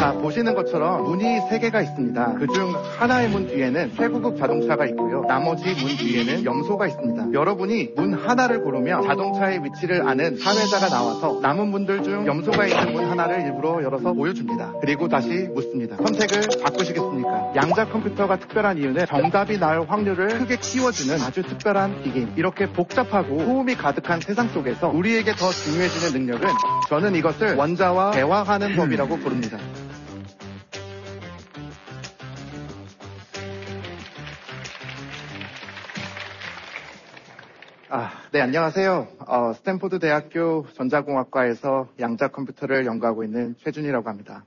자, 보시는 것처럼 문이 3개가 있습니다. 그중 하나의 문 뒤에는 최고급 자동차가 있고요. 나머지 문 뒤에는 염소가 있습니다. 여러분이 문 하나를 고르면 자동차의 위치를 아는 사회자가 나와서 남은 문들 중 염소가 있는 문 하나를 일부러 열어서 보여줍니다. 그리고 다시 묻습니다. 선택을 바꾸시겠습니까? 양자 컴퓨터가 특별한 이유는 정답이 나올 확률을 크게 키워주는 아주 특별한 기계입니다. 이렇게 복잡하고 소음이 가득한 세상 속에서 우리에게 더 중요해지는 능력은 저는 이것을 원자와 대화하는 법이라고 부릅니다. 네, 안녕하세요. 스탠포드 대학교 전자공학과에서 양자 컴퓨터를 연구하고 있는 최준이라고 합니다.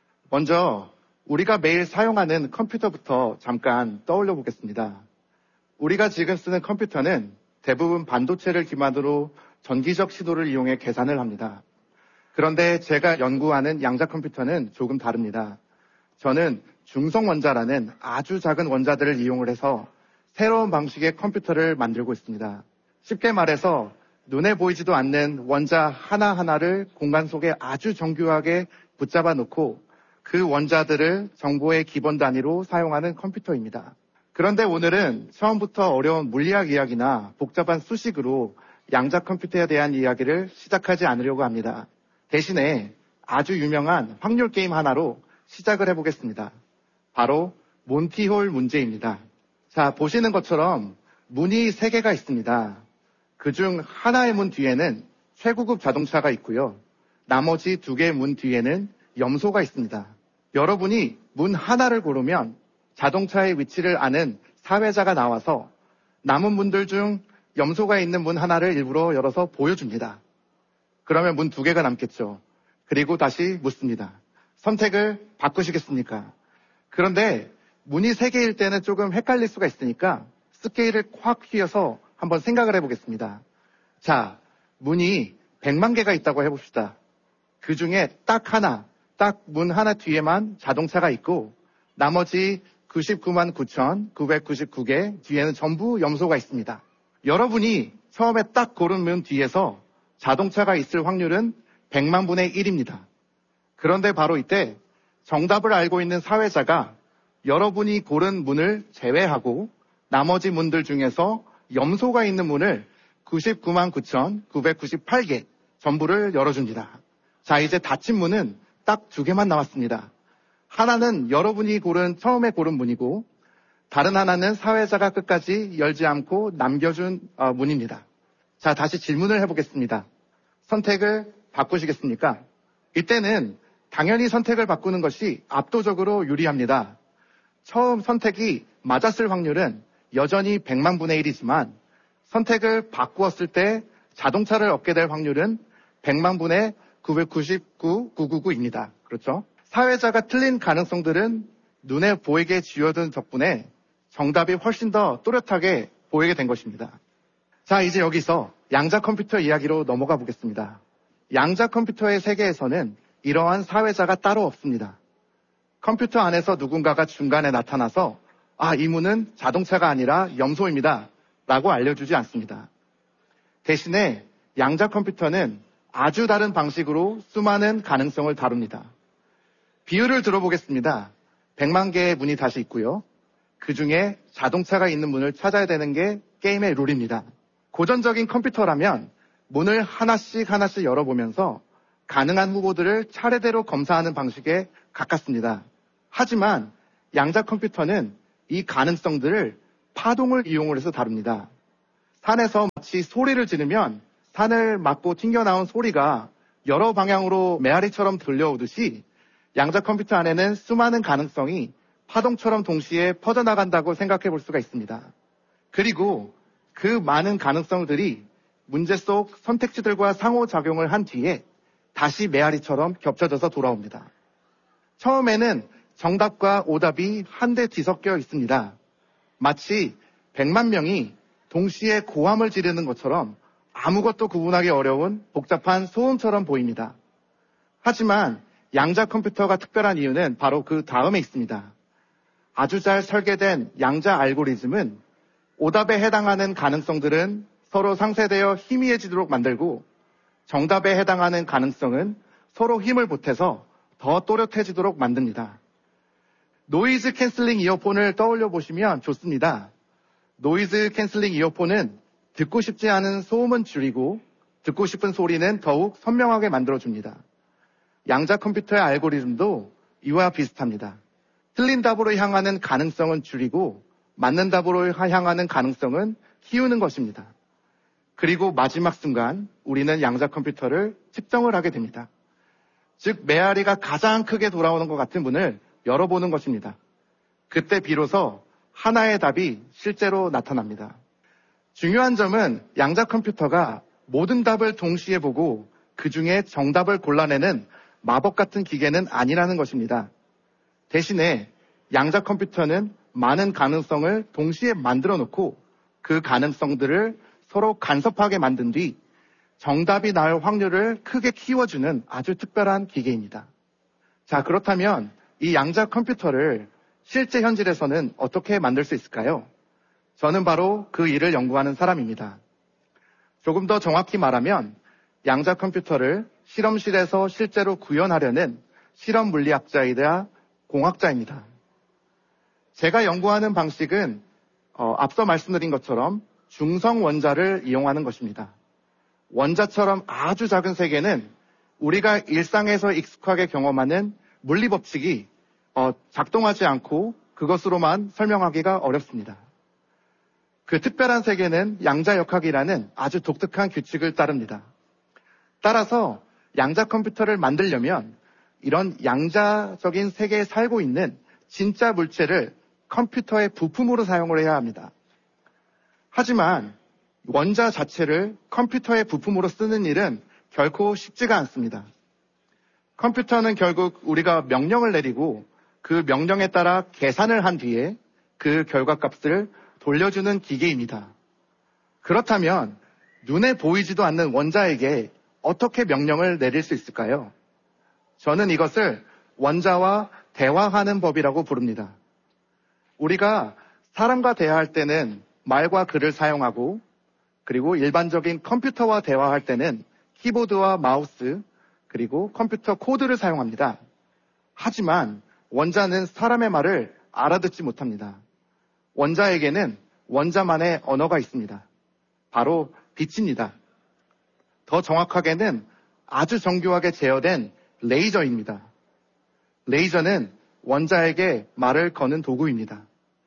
먼저 우리가 매일 사용하는 컴퓨터부터 잠깐 떠올려 보겠습니다. 우리가 지금 쓰는 컴퓨터는 대부분 반도체를 기반으로 전기적 신호를 이용해 계산을 합니다. 그런데 제가 연구하는 양자 컴퓨터는 조금 다릅니다. 저는 중성원자라는 아주 작은 원자들을 이용을 해서 새로운 방식의 컴퓨터를 만들고 있습니다. 쉽게 말해서 눈에 보이지도 않는 원자 하나하나를 공간 속에 아주 정교하게 붙잡아 놓고 그 원자들을 정보의 기본 단위로 사용하는 컴퓨터입니다. 그런데 오늘은 처음부터 어려운 물리학 이야기나 복잡한 수식으로 양자 컴퓨터에 대한 이야기를 시작하지 않으려고 합니다. 대신에 아주 유명한 확률 게임 하나로 시작을 해보겠습니다. 바로 몬티홀 문제입니다. 자, 보시는 것처럼 문이 3개가 있습니다. 그중 하나의 문 뒤에는 최고급 자동차가 있고요. 나머지 2개의 문 뒤에는 염소가 있습니다. 여러분이 문 하나를 고르면 자동차의 위치를 아는 사회자가 나와서 남은 문들 중 염소가 있는 문 하나를 일부러 열어서 보여줍니다. 그러면 문 2개가 남겠죠. 그리고 다시 묻습니다. 선택을 바꾸시겠습니까? 그런데 문이 3개일 때는 조금 헷갈릴 수가 있으니까 스케일을 확 휘어서 한번 생각을 해보겠습니다. 자, 문이 100만 개가 있다고 해봅시다. 그 중에 딱 문 하나 뒤에만 자동차가 있고 나머지 99만 9,999개 뒤에는 전부 염소가 있습니다. 여러분이 처음에 딱 고른 문 뒤에서 자동차가 있을 확률은 100만 분의 1입니다. 그런데 바로 이때 정답을 알고 있는 사회자가 여러분이 고른 문을 제외하고 나머지 문들 중에서 염소가 있는 문을 99만 9,998개 전부를 열어줍니다. 자, 이제 닫힌 문은 딱 2개만 남았습니다. 하나는 여러분이 처음에 고른 문이고 다른 하나는 사회자가 끝까지 열지 않고 남겨준 문입니다. 자, 다시 질문을 해보겠습니다. 선택을 바꾸시겠습니까? 이때는 당연히 선택을 바꾸는 것이 압도적으로 유리합니다. 처음 선택이 맞았을 확률은 여전히 100만 분의 1이지만 선택을 바꾸었을 때 자동차를 얻게 될 확률은 100만 분의 999,999입니다. 그렇죠? 사회자가 틀린 가능성들은 눈에 보이게 쥐어든 덕분에 정답이 훨씬 더 또렷하게 보이게 된 것입니다. 자, 이제 여기서 양자 컴퓨터 이야기로 넘어가 보겠습니다. 양자 컴퓨터의 세계에서는 이러한 사회자가 따로 없습니다. 컴퓨터 안에서 누군가가 중간에 나타나서 이 문은 자동차가 아니라 염소입니다 라고 알려주지 않습니다. 대신에 양자 컴퓨터는 아주 다른 방식으로 수많은 가능성을 다룹니다. 비유를 들어보겠습니다. 100만 개의 문이 다시 있고요. 그 중에 자동차가 있는 문을 찾아야 되는 게 게임의 룰입니다. 고전적인 컴퓨터라면 문을 하나씩 열어보면서 가능한 후보들을 차례대로 검사하는 방식에 가깝습니다. 하지만 양자 컴퓨터는 이 가능성들을 파동을 이용을 해서 다룹니다. 산에서 마치 소리를 지르면 산을 맞고 튕겨나온 소리가 여러 방향으로 메아리처럼 들려오듯이 양자 컴퓨터 안에는 수많은 가능성이 파동처럼 동시에 퍼져나간다고 생각해 볼 수가 있습니다. 그리고 그 많은 가능성들이 문제 속 선택지들과 상호작용을 한 뒤에 다시 메아리처럼 겹쳐져서 돌아옵니다. 처음에는 정답과 오답이 한데 뒤섞여 있습니다. 마치 100만 명이 동시에 고함을 지르는 것처럼 아무것도 구분하기 어려운 복잡한 소음처럼 보입니다. 하지만 양자 컴퓨터가 특별한 이유는 바로 그 다음에 있습니다. 아주 잘 설계된 양자 알고리즘은 오답에 해당하는 가능성들은 서로 상쇄되어 희미해지도록 만들고 정답에 해당하는 가능성은 서로 힘을 보태서 더 또렷해지도록 만듭니다. 노이즈 캔슬링 이어폰을 떠올려 보시면 좋습니다. 노이즈 캔슬링 이어폰은 듣고 싶지 않은 소음은 줄이고 듣고 싶은 소리는 더욱 선명하게 만들어줍니다. 양자 컴퓨터의 알고리즘도 이와 비슷합니다. 틀린 답으로 향하는 가능성은 줄이고 맞는 답으로 향하는 가능성은 키우는 것입니다. 그리고 마지막 순간 우리는 양자 컴퓨터를 측정을 하게 됩니다. 즉 메아리가 가장 크게 돌아오는 것 같은 문을 열어보는 것입니다. 그때 비로소 하나의 답이 실제로 나타납니다. 중요한 점은 양자 컴퓨터가 모든 답을 동시에 보고 그 중에 정답을 골라내는 마법 같은 기계는 아니라는 것입니다. 대신에 양자 컴퓨터는 많은 가능성을 동시에 만들어 놓고 그 가능성들을 서로 간섭하게 만든 뒤 정답이 나올 확률을 크게 키워주는 아주 특별한 기계입니다. 자, 그렇다면 이 양자 컴퓨터를 실제 현실에서는 어떻게 만들 수 있을까요? 저는 바로 그 일을 연구하는 사람입니다. 조금 더 정확히 말하면 양자 컴퓨터를 실험실에서 실제로 구현하려는 실험 물리학자이자 공학자입니다. 제가 연구하는 방식은 앞서 말씀드린 것처럼 중성 원자를 이용하는 것입니다. 원자처럼 아주 작은 세계는 우리가 일상에서 익숙하게 경험하는 물리 법칙이 작동하지 않고 그것으로만 설명하기가 어렵습니다. 그 특별한 세계는 양자역학이라는 아주 독특한 규칙을 따릅니다. 따라서 양자 컴퓨터를 만들려면 이런 양자적인 세계에 살고 있는 진짜 물체를 컴퓨터의 부품으로 사용을 해야 합니다. 하지만 원자 자체를 컴퓨터의 부품으로 쓰는 일은 결코 쉽지가 않습니다. 컴퓨터는 결국 우리가 명령을 내리고 그 명령에 따라 계산을 한 뒤에 그 결과값을 돌려주는 기계입니다. 그렇다면 눈에 보이지도 않는 원자에게 어떻게 명령을 내릴 수 있을까요? 저는 이것을 원자와 대화하는 법이라고 부릅니다. 우리가 사람과 대화할 때는 말과 글을 사용하고 그리고 일반적인 컴퓨터와 대화할 때는 키보드와 마우스 그리고 컴퓨터 코드를 사용합니다. 하지만 원자는 사람의 말을 알아듣지 못합니다. 원자에게는 원자만의 언어가 있습니다. 바로 빛입니다. 더 정확하게는 아주 정교하게 제어된 레이저입니다. 레이저는 원자에게 말을 거는 도구입니다.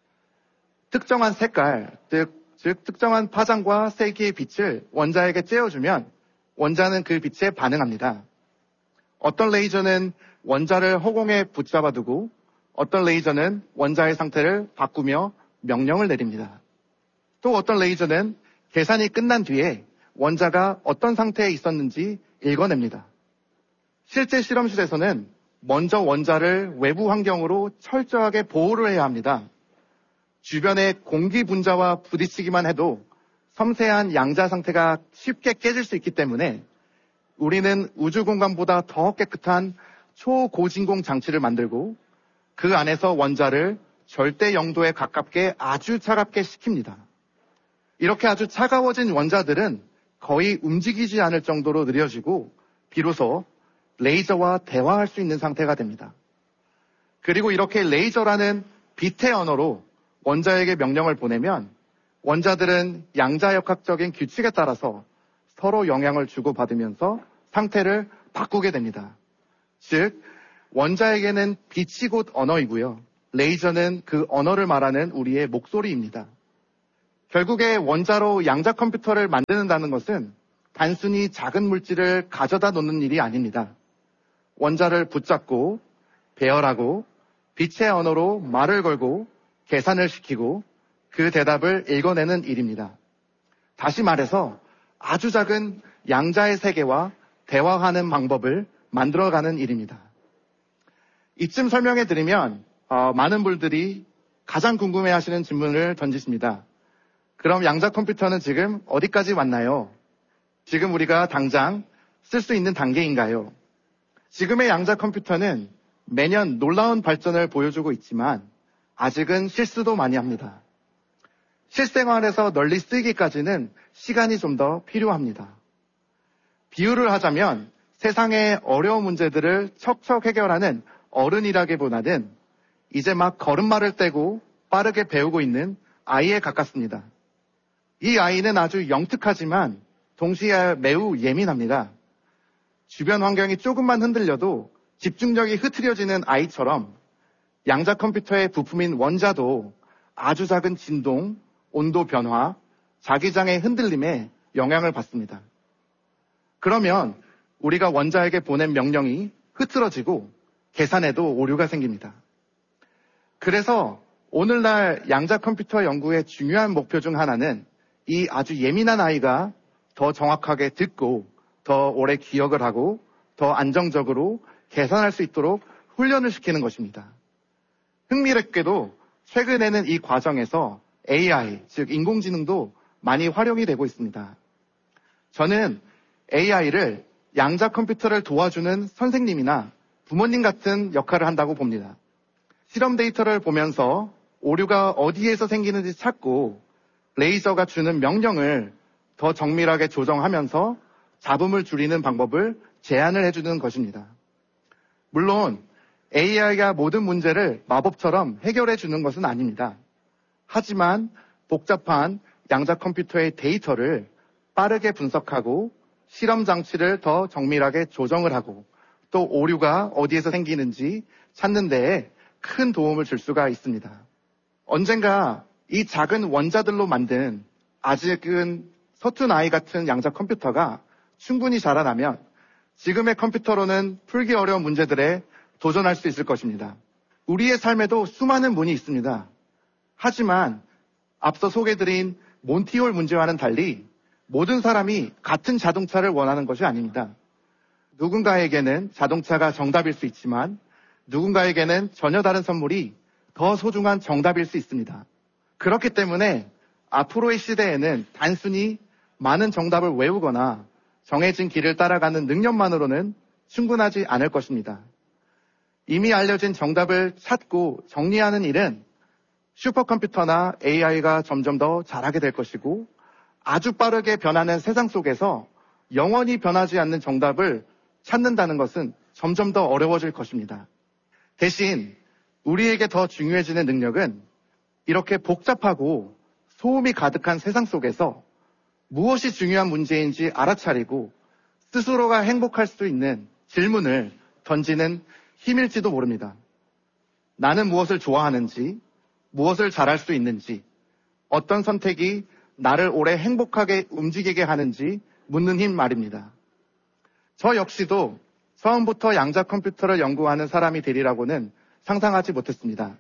특정한 색깔, 즉 특정한 파장과 세기의 빛을 원자에게 쬐어주면 원자는 그 빛에 반응합니다. 어떤 레이저는 원자를 허공에 붙잡아두고 어떤 레이저는 원자의 상태를 바꾸며 명령을 내립니다. 또 어떤 레이저는 계산이 끝난 뒤에 원자가 어떤 상태에 있었는지 읽어냅니다. 실제 실험실에서는 먼저 원자를 외부 환경으로 철저하게 보호를 해야 합니다. 주변의 공기 분자와 부딪히기만 해도 섬세한 양자 상태가 쉽게 깨질 수 있기 때문에 우리는 우주 공간보다 더 깨끗한 초고진공 장치를 만들고 그 안에서 원자를 절대 0도에 가깝게 아주 차갑게 식힙니다. 이렇게 아주 차가워진 원자들은 거의 움직이지 않을 정도로 느려지고 비로소 레이저와 대화할 수 있는 상태가 됩니다. 그리고 이렇게 레이저라는 빛의 언어로 원자에게 명령을 보내면 원자들은 양자역학적인 규칙에 따라서 서로 영향을 주고받으면서 상태를 바꾸게 됩니다. 즉, 원자에게는 빛이 곧 언어이고요. 레이저는 그 언어를 말하는 우리의 목소리입니다. 결국에 원자로 양자 컴퓨터를 만드는다는 것은 단순히 작은 물질을 가져다 놓는 일이 아닙니다. 원자를 붙잡고 배열하고 빛의 언어로 말을 걸고 계산을 시키고 그 대답을 읽어내는 일입니다. 다시 말해서 아주 작은 양자의 세계와 대화하는 방법을 만들어가는 일입니다. 이쯤 설명해 드리면 많은 분들이 가장 궁금해하시는 질문을 던지십니다. 그럼 양자 컴퓨터는 지금 어디까지 왔나요? 지금 우리가 당장 쓸 수 있는 단계인가요? 지금의 양자 컴퓨터는 매년 놀라운 발전을 보여주고 있지만 아직은 실수도 많이 합니다. 실생활에서 널리 쓰이기까지는 시간이 좀 더 필요합니다. 비유를 하자면 세상의 어려운 문제들을 척척 해결하는 어른이라기보다는 이제 막 걸음마를 떼고 빠르게 배우고 있는 아이에 가깝습니다. 이 아이는 아주 영특하지만 동시에 매우 예민합니다. 주변 환경이 조금만 흔들려도 집중력이 흐트려지는 아이처럼 양자 컴퓨터의 부품인 원자도 아주 작은 진동, 온도 변화, 자기장의 흔들림에 영향을 받습니다. 그러면 우리가 원자에게 보낸 명령이 흐트러지고 계산에도 오류가 생깁니다. 그래서 오늘날 양자 컴퓨터 연구의 중요한 목표 중 하나는 이 아주 예민한 아이가 더 정확하게 듣고 더 오래 기억을 하고 더 안정적으로 계산할 수 있도록 훈련을 시키는 것입니다. 흥미롭게도 최근에는 이 과정에서 AI, 즉 인공지능도 많이 활용이 되고 있습니다. 저는 AI를 양자 컴퓨터를 도와주는 선생님이나 부모님 같은 역할을 한다고 봅니다. 실험 데이터를 보면서 오류가 어디에서 생기는지 찾고 레이저가 주는 명령을 더 정밀하게 조정하면서 잡음을 줄이는 방법을 제안을 해주는 것입니다. 물론 AI가 모든 문제를 마법처럼 해결해 주는 것은 아닙니다. 하지만 복잡한 양자 컴퓨터의 데이터를 빠르게 분석하고 실험 장치를 더 정밀하게 조정을 하고 또 오류가 어디에서 생기는지 찾는 데에 큰 도움을 줄 수가 있습니다. 언젠가 이 작은 원자들로 만든 아직은 서툰 아이 같은 양자 컴퓨터가 충분히 자라나면 지금의 컴퓨터로는 풀기 어려운 문제들에 도전할 수 있을 것입니다. 우리의 삶에도 수많은 문이 있습니다. 하지만 앞서 소개드린 몬티올 문제와는 달리 모든 사람이 같은 자동차를 원하는 것이 아닙니다. 누군가에게는 자동차가 정답일 수 있지만 누군가에게는 전혀 다른 선물이 더 소중한 정답일 수 있습니다. 그렇기 때문에 앞으로의 시대에는 단순히 많은 정답을 외우거나 정해진 길을 따라가는 능력만으로는 충분하지 않을 것입니다. 이미 알려진 정답을 찾고 정리하는 일은 슈퍼컴퓨터나 AI가 점점 더 잘하게 될 것이고 아주 빠르게 변하는 세상 속에서 영원히 변하지 않는 정답을 찾는다는 것은 점점 더 어려워질 것입니다. 대신 우리에게 더 중요해지는 능력은 이렇게 복잡하고 소음이 가득한 세상 속에서 무엇이 중요한 문제인지 알아차리고 스스로가 행복할 수 있는 질문을 던지는 힘일지도 모릅니다. 나는 무엇을 좋아하는지, 무엇을 잘할 수 있는지, 어떤 선택이 나를 오래 행복하게 움직이게 하는지 묻는 힘 말입니다. 저 역시도 처음부터 양자 컴퓨터를 연구하는 사람이 되리라고는 상상하지 못했습니다.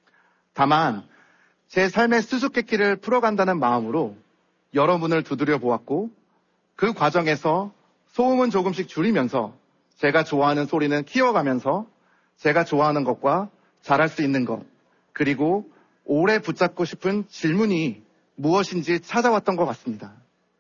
다만 제 삶의 수수께끼를 풀어간다는 마음으로 여러 문을 두드려 보았고 그 과정에서 소음은 조금씩 줄이면서 제가 좋아하는 소리는 키워가면서 제가 좋아하는 것과 잘할 수 있는 것 그리고 오래 붙잡고 싶은 질문이 무엇인지 찾아왔던 것 같습니다.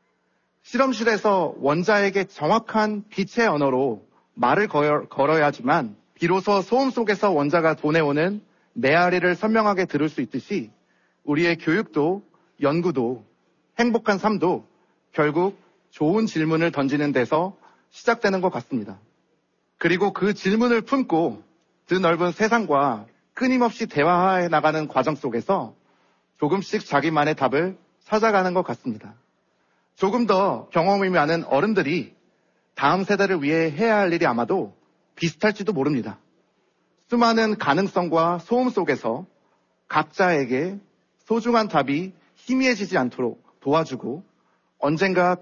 실험실에서 원자에게 정확한 빛의 언어로 말을 걸어야지만 비로소 소음 속에서 원자가 보내오는 메아리를 선명하게 들을 수 있듯이 우리의 교육도 연구도 행복한 삶도 결국 좋은 질문을 던지는 데서 시작되는 것 같습니다. 그리고 그 질문을 품고 드넓은 세상과 끊임없이 대화해 나가는 과정 속에서 조금씩 자기만의 답을 찾아가는 것 같습니다. 조금 더 경험이 많은 어른들이 다음 세대를 위해 해야 할 일이 아마도 비슷할지도 모릅니다. 수많은 가능성과 소음 속에서 각자에게 소중한 답이 희미해지지 않도록 도와주고 언젠가